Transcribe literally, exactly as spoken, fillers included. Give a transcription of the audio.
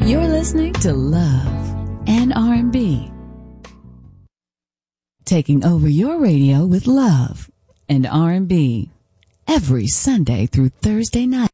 You're listening to Love and R and B. Taking over your radio with Love and R and B every Sunday through Thursday night.